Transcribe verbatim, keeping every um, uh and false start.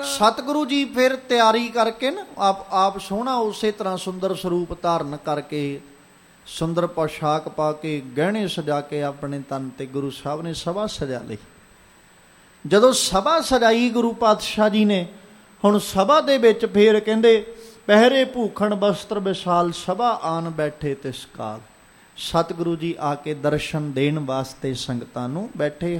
ਸਤਿਗੁਰੂ ਜੀ ਫਿਰ ਤਿਆਰੀ ਕਰਕੇ ਨਾ ਆਪ ਆਪ ਸੋਹਣਾ ਉਸੇ ਤਰ੍ਹਾਂ ਸੁੰਦਰ ਸਰੂਪ ਧਾਰਨ ਕਰਕੇ, ਸੁੰਦਰ ਪੋਸ਼ਾਕ ਪਾ ਕੇ, ਗਹਿਣੇ ਸਜਾ ਕੇ ਆਪਣੇ ਤਨ ਤੇ ਗੁਰੂ ਸਾਹਿਬ ਨੇ ਸਭਾ ਸਜਾ ਲਈ। ਜਦੋਂ ਸਭਾ ਸਜਾਈ ਗੁਰੂ ਪਾਤਸ਼ਾਹ ਜੀ ਨੇ, ਹੁਣ ਸਭਾ ਦੇ ਵਿੱਚ ਫੇਰ ਕਹਿੰਦੇ ਪਹਿਰੇ ਭੂਖਣ ਬਸਤਰ ਵਿਸ਼ਾਲ, ਸਭਾ ਆਨ ਬੈਠੇ ਤਿਸ ਕਾਲ। ਸਤਿਗੁਰੂ ਜੀ ਆ ਕੇ ਦਰਸ਼ਨ ਦੇਣ ਵਾਸਤੇ ਸੰਗਤਾਂ ਨੂੰ ਬੈਠੇ